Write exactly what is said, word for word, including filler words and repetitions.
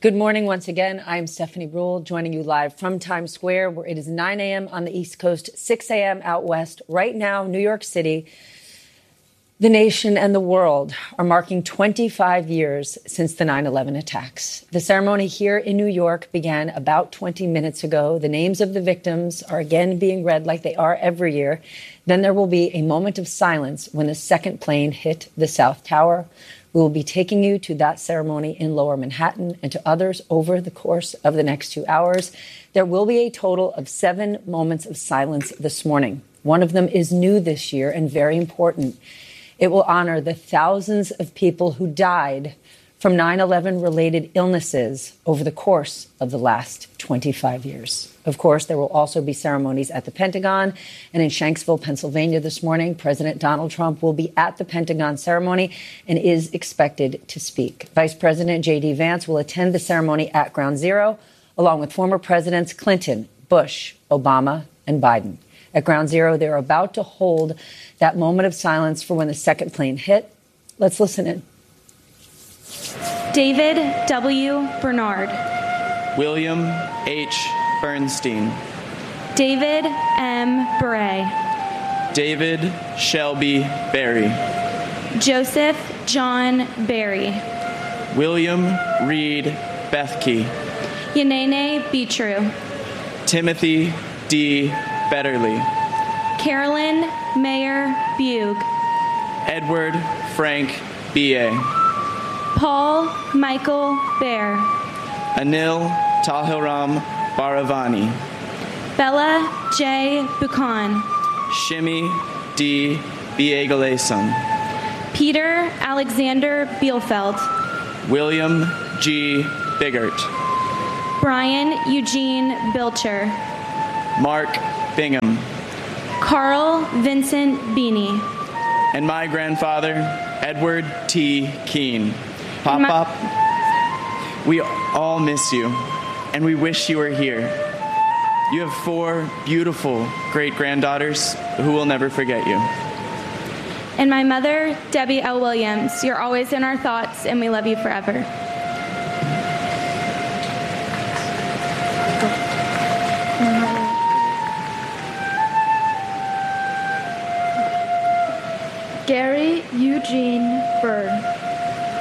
Good morning once again. I'm Stephanie Brule, joining you live from Times Square, where it is nine a.m. on the East Coast, six a.m. out west. Right now, New York City, the nation and the world are marking twenty-five years since the nine eleven attacks. The ceremony here in New York began about twenty minutes ago. The names of the victims are again being read like they are every year. Then there will be a moment of silence when the second plane hit the South Tower. We will be taking you to that ceremony in Lower Manhattan and to others over the course of the next two hours. There will be a total of seven moments of silence this morning. One of them is new this year and very important. It will honor the thousands of people who died from nine eleven related illnesses over the course of the last twenty-five years. Of course, there will also be ceremonies at the Pentagon, and in Shanksville, Pennsylvania this morning, President Donald Trump will be at the Pentagon ceremony and is expected to speak. Vice President J D. Vance will attend the ceremony at Ground Zero, along with former Presidents Clinton, Bush, Obama, and Biden. At Ground Zero, they're about to hold that moment of silence for when the second plane hit. Let's listen in. David W. Bernard. William H. Bernstein. David M. Bray. David Shelby Berry. Joseph John Berry. William Reed Bethke. Yanene Beatru. Timothy D. Betterly. Carolyn Mayer Bug. Edward Frank B A. Paul Michael Bear. Anil Tahiram Baravani. Bella J. Buchan. Shimi D. Biegaleson. Peter Alexander Bielfeld. William G. Biggert. Brian Eugene Bilcher. Mark Bingham. Carl Vincent Beanie. And my grandfather, Edward T. Keene. Pop My- Pop, we all miss you, and we wish you were here. You have four beautiful great-granddaughters who will never forget you. And my mother, Debbie L. Williams. You're always in our thoughts, and we love you forever.